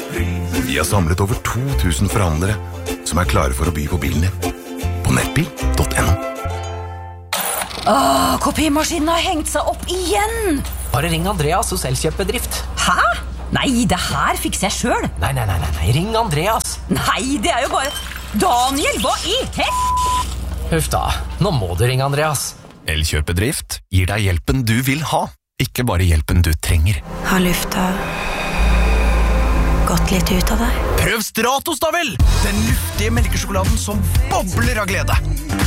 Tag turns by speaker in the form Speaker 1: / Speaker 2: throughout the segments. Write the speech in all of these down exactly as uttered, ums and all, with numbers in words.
Speaker 1: Vi har samlet over to tusen forhandlere som er klare for å by på bilen din. På nettbil punktum no.
Speaker 2: Åh, kopimaskinen har hengt seg opp igjen!
Speaker 3: Bare ring Andreas hos Elkjøpbedrift.
Speaker 2: Hæ? Nei, det her fikser jeg selv.
Speaker 3: Nei, nei, nei, nei, ring Andreas.
Speaker 2: Nei, det er jo bare... Daniel, hva i hett?
Speaker 3: Huff da, nå må du ringe Andreas.
Speaker 1: Elkjøpbedrift gir deg hjelpen du vil ha, ikke bare hjelpen du trenger.
Speaker 4: Har lufta gått litt ut av deg?
Speaker 5: Prøv Stratos da vel! Den luftige melkesjokoladen som bobler av glede.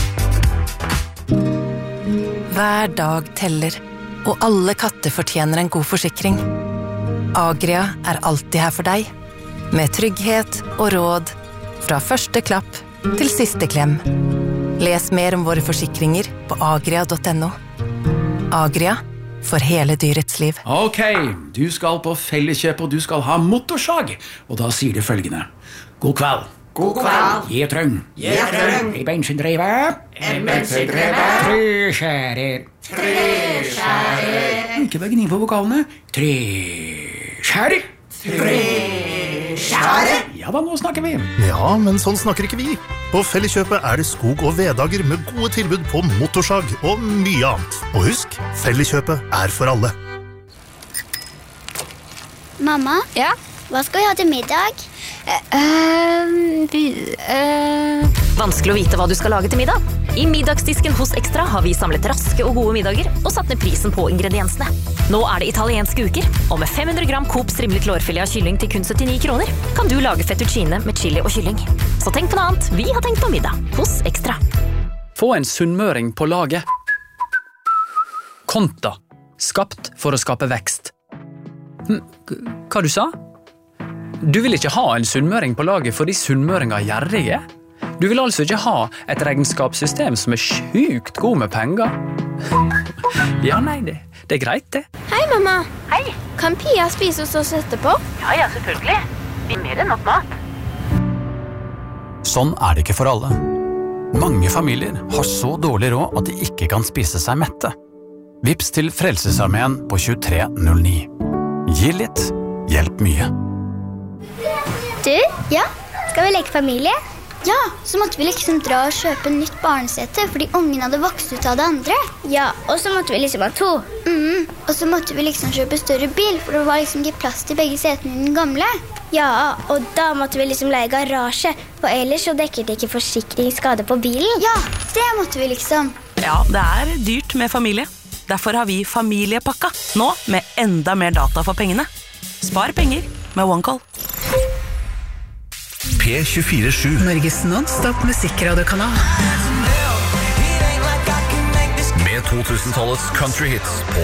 Speaker 4: Hver dag teller, og alle katter fortjener en god forsikring. Agria er alltid her for deg, med trygghet og råd, fra første klapp til siste klem. Les mer om våre forsikringer på agria punktum no. Agria, for hele dyrets liv.
Speaker 6: Ok, du skal på Felleskjøp og du skal ha motorsag, og da sier du følgende. God kveld.
Speaker 7: God kveld.
Speaker 6: Gi trøng.
Speaker 7: Gi trøng.
Speaker 6: I bensindrive.
Speaker 7: En bensindrive.
Speaker 6: Treskjærer.
Speaker 7: Treskjærer.
Speaker 6: Ikke bare gni på vokalene. Treskjærer.
Speaker 7: Treskjærer.
Speaker 6: Ja da, nå snakker vi.
Speaker 8: Ja, men sånn snakker ikke vi. På Felleskjøpet er det skog- og veddager med gode tilbud på motorsag og mye annet. Og husk, Felleskjøpet er for alle.
Speaker 9: Mamma?
Speaker 10: Ja?
Speaker 9: Hva skal vi ha til middag?
Speaker 10: Uh, uh...
Speaker 11: Vanskelig å vite hva du skal lage til middag. I middagsdisken hos Extra har vi samlet raske og gode middager og satt ned prisen på ingrediensene. Nå er det italienske uker, og med fem hundre gram Coop strimlet lårfilet av kylling til kun syttini kroner kan du lage fettuccine med chili og kylling. Så tenk på noe annet. Vi har tenkt på middag hos Extra.
Speaker 12: Få en sunnmøring på laget. Konta. Skapt for å skape vekst. Hm, hva du sa? Du vil ikke ha en sunnmøring på laget fordi sunnmøringer er gjerrige? Du vil altså ikke ha et regnskapssystem som er sjukt god med penger? Ja, nei, det, det er greit det.
Speaker 10: Hei, mamma.
Speaker 11: Hei.
Speaker 10: Kan Pia spise hos oss etterpå?
Speaker 11: Ja, ja, selvfølgelig. Vi er mer enn nok mat.
Speaker 13: Sånn er det ikke for alle. Mange familier har så dårlig råd at de ikke kan spise seg mette. Vips til Frelsesarmeen på tjuetre null ni. Gi litt, hjelp mye.
Speaker 9: Du? Ja? Skal vi leke familie? Ja, så måtte vi liksom dra og kjøpe nytt barnesete fordi ungen hadde vokst ut av det andre. Ja, og så måtte vi liksom ha to. Mm, og så måtte vi liksom kjøpe større bil, for det var liksom ikke plass til begge setene i den gamle. Ja, og da måtte vi liksom leie garasje, for ellers så dekker det ikke forsikringsskade på bilen. Ja, det måtte vi liksom.
Speaker 14: Ja, det er dyrt med familie. Derfor har vi familiepakka, nå med enda mer data for pengene. Spar penger med OneCall.
Speaker 1: P tjuefire sju.
Speaker 4: Norges non-stop musikkradiokanal.
Speaker 1: Med to tusen-tallets country hits på